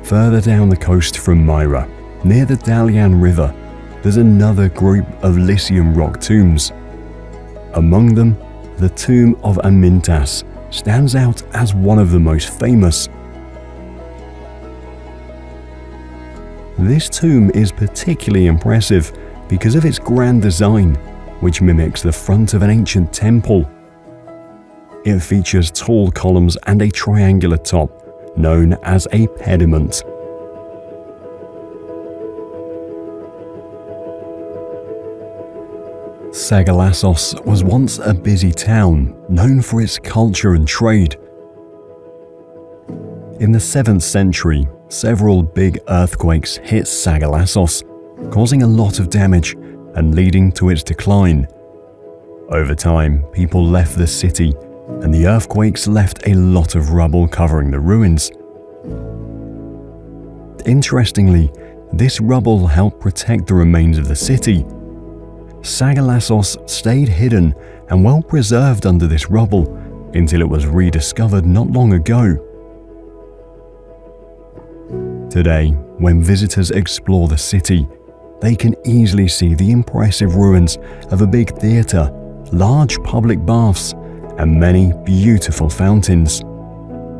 Further down the coast from Myra, near the Dalian River, there's another group of Lycian rock tombs. Among them, the tomb of Amyntas stands out as one of the most famous. This tomb is particularly impressive because of its grand design, which mimics the front of an ancient temple. It features tall columns and a triangular top, known as a pediment. Sagalassos was once a busy town, known for its culture and trade. In the 7th century, several big earthquakes hit Sagalassos, causing a lot of damage and leading to its decline. Over time, people left the city, and the earthquakes left a lot of rubble covering the ruins. Interestingly, this rubble helped protect the remains of the city. Sagalassos stayed hidden and well preserved under this rubble until it was rediscovered not long ago. Today, when visitors explore the city, they can easily see the impressive ruins of a big theatre, large public baths, and many beautiful fountains.